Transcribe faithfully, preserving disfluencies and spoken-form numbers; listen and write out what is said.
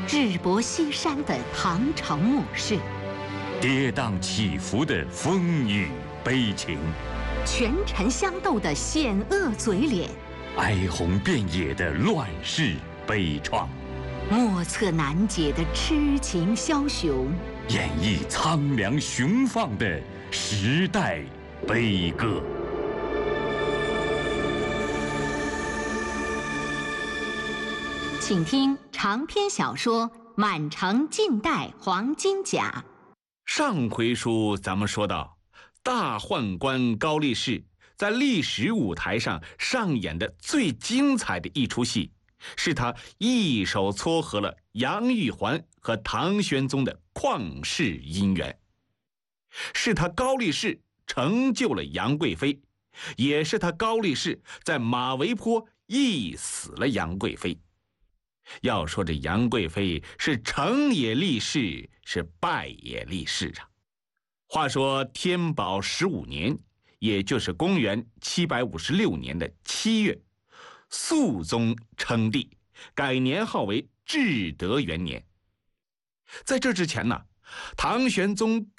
日薄西山的唐朝末世， 跌宕起伏的风雨悲情， 权臣相斗的险恶嘴脸， 哀鸿遍野的乱世悲怆， 莫测难解的痴情枭雄， 演绎苍凉雄放的时代悲歌。 请听长篇小说《满城尽带黄金甲》。 上回书咱们说到，大宦官高力士在历史舞台上上演的最精彩的一出戏，是他一手撮合了杨玉环和唐玄宗的旷世姻缘，是他高力士成就了杨贵妃，也是他高力士在马嵬坡缢死了杨贵妃。要说这杨贵妃是成也立世，是败也立世啊。话说天宝十五年，也就是公元七百五十六年的七月，肃宗称帝，改年号为至德元年。在这之前呢，唐玄宗